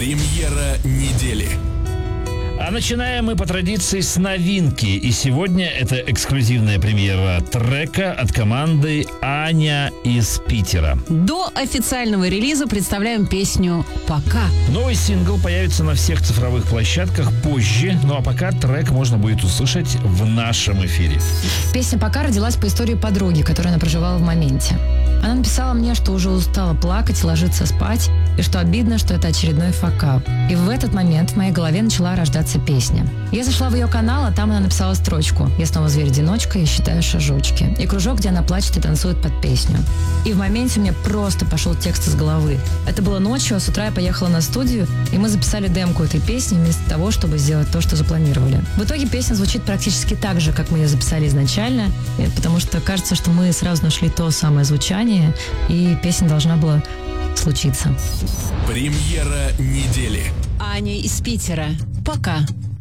Премьера недели. А начинаем мы по традиции с новинки. И сегодня это эксклюзивная премьера трека от команды «Аня из Питера». До официального релиза представляем песню «Пока». Новый сингл появится на всех цифровых площадках позже. Ну а пока трек можно будет услышать в нашем эфире. Песня «Пока» родилась по истории подруги, которую она проживала в моменте. Она написала мне, что уже устала плакать и ложиться спать, и что обидно, что это очередной факап. И в этот момент в моей голове начала рождаться песня. Я зашла в ее канал, а там она написала строчку: «Я снова зверь-одиночка, я считаю шажочки». И кружок, где она плачет и танцует под песню. И в моменте мне просто пошел текст из головы. Это было ночью, а с утра я поехала на студию, и мы записали демку этой песни вместо того, чтобы сделать то, что запланировали. В итоге песня звучит практически так же, как мы ее записали изначально, потому что кажется, что мы сразу нашли то самое звучание, и песня должна была случиться. Премьера недели. Аня из Питера. «Пока».